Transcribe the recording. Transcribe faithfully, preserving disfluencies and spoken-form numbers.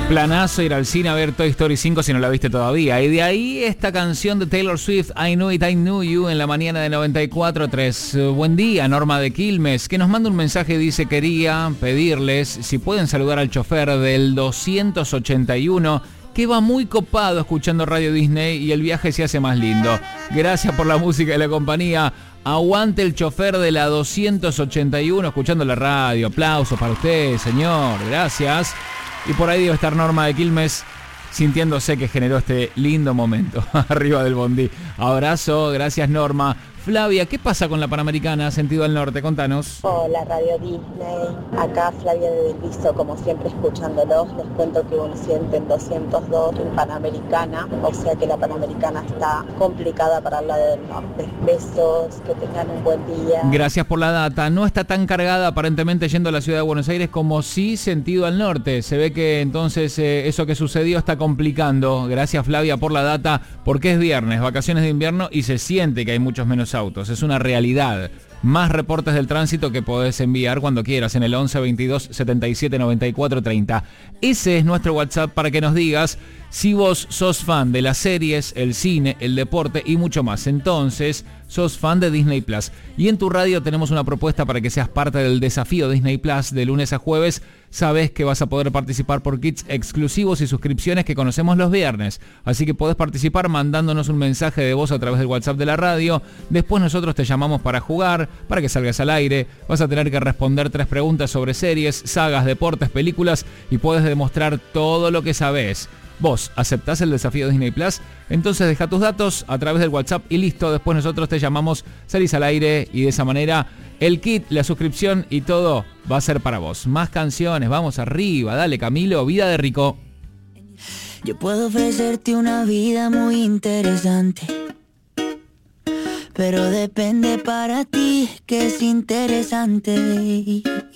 Planazo ir al cine a ver Toy Story cinco si no la viste todavía. Y de ahí esta canción de Taylor Swift, I Knew It, I Knew You, en la mañana de noventa y cuatro punto tres. Buen día, Norma de Quilmes, que nos manda un mensaje y dice: quería pedirles si pueden saludar al chofer del doscientos ochenta y uno, que va muy copado escuchando Radio Disney y el viaje se hace más lindo. Gracias por la música y la compañía. Aguante el chofer de la doscientos ochenta y uno escuchando la radio. Aplausos para usted, señor. Gracias. Y por ahí debe estar Norma de Quilmes sintiéndose que generó este lindo momento arriba del bondi. Abrazo, gracias Norma. Flavia, ¿qué pasa con la Panamericana Sentido al Norte? Contanos. Hola Radio Disney, acá Flavia de Delviso, como siempre escuchándolos. Les cuento que un siete en doscientos dos en Panamericana, o sea que la Panamericana está complicada para el lado del norte. Besos, que tengan un buen día. Gracias por la data. No está tan cargada aparentemente yendo a la ciudad de Buenos Aires como sí Sentido al Norte. Se ve que entonces eh, eso que sucedió está complicando. Gracias Flavia por la data, porque es viernes, vacaciones de invierno y se siente que hay muchos menos autos, es una realidad. Más reportes del tránsito que podés enviar cuando quieras en el once veintidós setenta y siete noventa y cuatro treinta. Ese es nuestro WhatsApp para que nos digas si vos sos fan de las series, el cine, el deporte y mucho más. Entonces, sos fan de Disney Plus. Y en tu radio tenemos una propuesta para que seas parte del desafío Disney Plus de lunes a jueves. Sabés que vas a poder participar por kits exclusivos y suscripciones que conocemos los viernes. Así que podés participar mandándonos un mensaje de voz a través del WhatsApp de la radio. Después nosotros te llamamos para jugar, para que salgas al aire. Vas a tener que responder tres preguntas sobre series, sagas, deportes, películas y puedes demostrar todo lo que sabés. ¿Vos aceptás el desafío Disney Plus? Entonces deja tus datos a través del WhatsApp y listo. Después nosotros te llamamos, salís al aire y de esa manera el kit, la suscripción y todo va a ser para vos. Más canciones, vamos arriba. Dale Camilo, Vida de Rico. Yo puedo ofrecerte una vida muy interesante, pero depende para ti que es interesante.